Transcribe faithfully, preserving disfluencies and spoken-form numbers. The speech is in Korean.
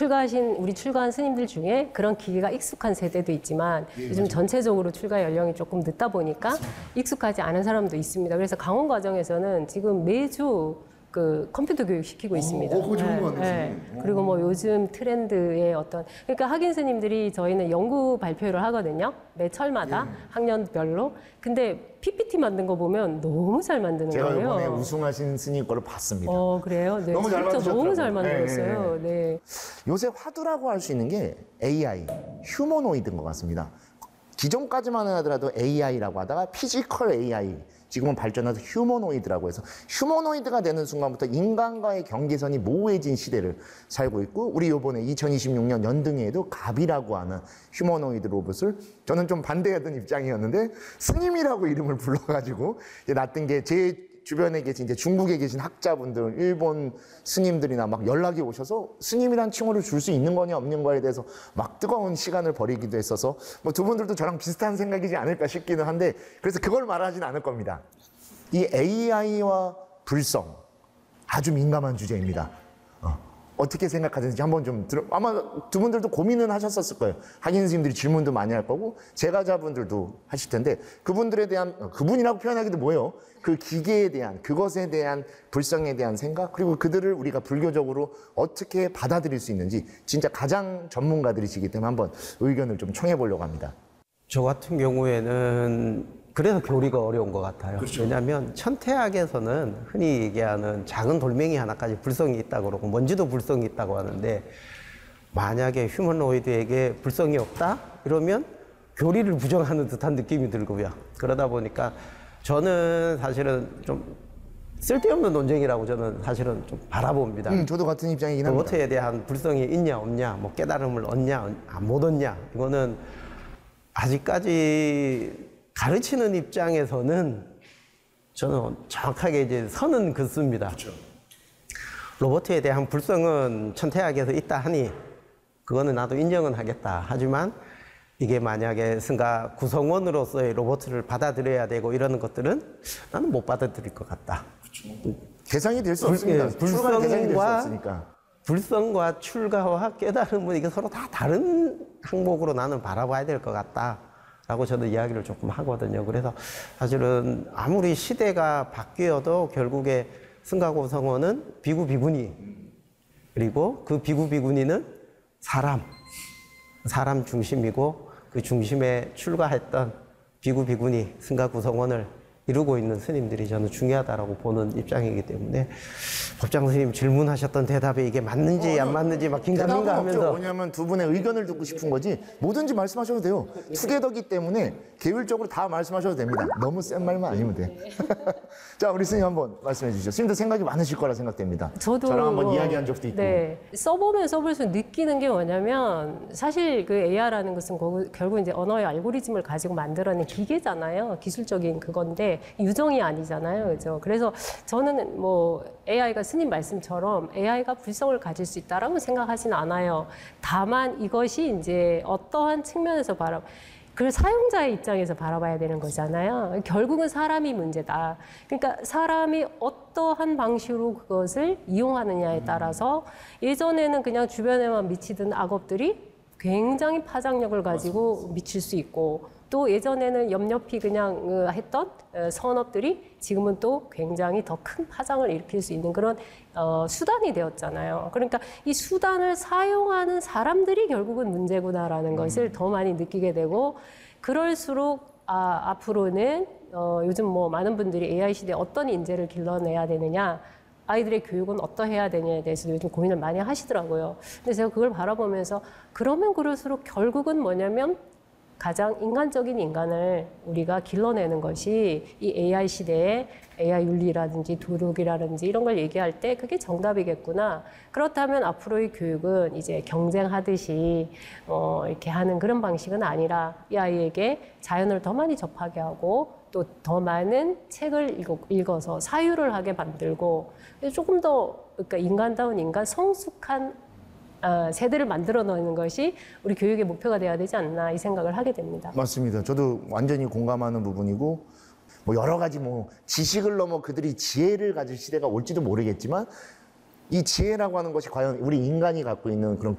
출가하신 우리 출가한 스님들 중에 그런 기계가 익숙한 세대도 있지만 예, 요즘 맞아요. 전체적으로 출가 연령이 조금 늦다 보니까 맞습니다. 익숙하지 않은 사람도 있습니다. 그래서 강원 과정에서는 지금 매주 그 컴퓨터 교육 시키고 있습니다. 어, 그거 좋은 거 같네요, 선생님. 그리고 뭐 요즘 트렌드의 어떤 그러니까 학인 스님들이 저희는 연구 발표를 하거든요. 매 철마다 예. 학년별로. 근데 피피티 만든 거 보면 너무 잘 만드는 제가 거예요. 이번에 우승하신 스님 거를 봤습니다. 어 그래요? 네, 너무 잘 진짜 너무 잘 만드셨더라고요. 만들었어요. 네. 요새 화두라고 할 수 있는 게 에이아이, 휴머노이드인 것 같습니다. 기존까지만 하더라도 에이아이라고 하다가 피지컬 에이아이, 지금은 발전해서 휴머노이드라고 해서 휴머노이드가 되는 순간부터 인간과의 경계선이 모호해진 시대를 살고 있고, 우리 요번에 이천이십육 년 연등에도 갑이라고 하는 휴머노이드 로봇을 저는 좀 반대하던 입장이었는데 스님이라고 이름을 불러가지고 이제 놨던 게 제 주변에 계신 이제 중국에 계신 학자분들, 일본 스님들이나 막 연락이 오셔서 스님이란 칭호를 줄 수 있는 거냐 없는 거에 대해서 막 뜨거운 시간을 벌이기도 했어서 뭐 두 분들도 저랑 비슷한 생각이지 않을까 싶기는 한데, 그래서 그걸 말하진 않을 겁니다. 이 에이아이와 불성 아주 민감한 주제입니다. 어. 어떻게 생각하는지 한번 좀 들어, 아마 두 분들도 고민은 하셨었을 거예요. 학인 스님들이 질문도 많이 할 거고 제가자분들도 하실 텐데, 그분들에 대한, 그분이라고 표현하기도 뭐예요, 그 기계에 대한, 그것에 대한 불성에 대한 생각, 그리고 그들을 우리가 불교적으로 어떻게 받아들일 수 있는지 진짜 가장 전문가들이시기 때문에 한번 의견을 좀 청해 보려고 합니다. 저 같은 경우에는 그래서 교리가 어려운 것 같아요. 그렇죠. 왜냐하면 천태학에서는 흔히 얘기하는 작은 돌멩이 하나까지 불성이 있다고 그러고 먼지도 불성이 있다고 하는데, 만약에 휴머노이드에게 불성이 없다? 이러면 교리를 부정하는 듯한 느낌이 들고요. 그러다 보니까 저는 사실은 좀 쓸데없는 논쟁이라고 저는 사실은 좀 바라봅니다. 음, 저도 같은 입장이긴 합니다. 로봇에 대한 불성이 있냐 없냐, 뭐 깨달음을 얻냐 못 얻냐, 이거는 아직까지 가르치는 입장에서는 저는 정확하게 이제 선은 긋습니다. 그렇죠. 로봇에 대한 불성은 천태학에서 있다 하니 그거는 나도 인정은 하겠다. 하지만 이게 만약에 승가 구성원으로서의 로봇을 받아들여야 되고 이러는 것들은 나는 못 받아들일 것 같다. 그렇죠. 대상이 될 수 불- 없습니다. 예, 출가는 대상이 될 수 불성과 없으니까. 불성과 출가와 깨달음은 이게 서로 다 다른 항목으로 나는 바라봐야 될 것 같다 라고 저는 이야기를 조금 하거든요. 그래서 사실은 아무리 시대가 바뀌어도 결국에 승가고성원은 비구비구니, 그리고 그 비구비구니는 사람 사람 중심이고, 그 중심에 출가했던 비구비구니 승가구성원을 이루고 있는 스님들이 저는 중요하다라고 보는 입장이기 때문에, 법장 스님 질문하셨던 대답에 이게 맞는지 안 맞는지 막 긴가민가 대답은 없죠. 하면서 왜냐하면 두 분의 의견을 듣고 싶은 거지 뭐든지 말씀하셔도 돼요. 투게더기 때문에 계율적으로 다 말씀하셔도 됩니다. 너무 센 말만 아니면 돼. 자, 우리 스님 한번 말씀해 주시죠. 스님도 생각이 많으실 거라 생각됩니다. 저도 저랑 한번 뭐, 이야기한 적도 있고. 네. 써보면 써볼수록 느끼는 게 뭐냐면, 사실 그 에이아이라는 것은 거- 결국 이제 언어의 알고리즘을 가지고 만들어낸 기계잖아요. 기술적인 그건데 유정이 아니잖아요. 그죠? 그래서 저는 뭐 에이아이가 스님 말씀처럼 에이아이가 불성을 가질 수 있다라고 생각하지는 않아요. 다만 이것이 이제 어떠한 측면에서 바라 그 사용자의 입장에서 바라봐야 되는 거잖아요. 결국은 사람이 문제다. 그러니까 사람이 어떠한 방식으로 그것을 이용하느냐에 따라서, 예전에는 그냥 주변에만 미치던 악업들이 굉장히 파장력을 가지고 미칠 수 있고, 또 예전에는 옆옆이 그냥 했던 선업들이 지금은 또 굉장히 더 큰 파장을 일으킬 수 있는 그런 어, 수단이 되었잖아요. 그러니까 이 수단을 사용하는 사람들이 결국은 문제구나라는 것을 더 많이 느끼게 되고, 그럴수록 아, 앞으로는 어, 요즘 뭐 많은 분들이 에이아이 시대에 어떤 인재를 길러내야 되느냐, 아이들의 교육은 어떠해야 되냐에 대해서 요즘 고민을 많이 하시더라고요. 근데 제가 그걸 바라보면서 그러면 그럴수록 결국은 뭐냐면 가장 인간적인 인간을 우리가 길러내는 것이 이 에이아이 시대에 에이아이 윤리라든지 도덕이라든지 이런 걸 얘기할 때 그게 정답이겠구나. 그렇다면 앞으로의 교육은 이제 경쟁하듯이 어 이렇게 하는 그런 방식은 아니라 이 아이에게 자연을 더 많이 접하게 하고 또 더 많은 책을 읽어서 사유를 하게 만들고 조금 더 그러니까 인간다운 인간, 성숙한 어, 세대를 만들어 놓는 것이 우리 교육의 목표가 돼야 되지 않나 이 생각을 하게 됩니다. 맞습니다. 저도 완전히 공감하는 부분이고, 뭐 여러 가지 뭐 지식을 넘어 그들이 지혜를 가질 시대가 올지도 모르겠지만, 이 지혜라고 하는 것이 과연 우리 인간이 갖고 있는 그런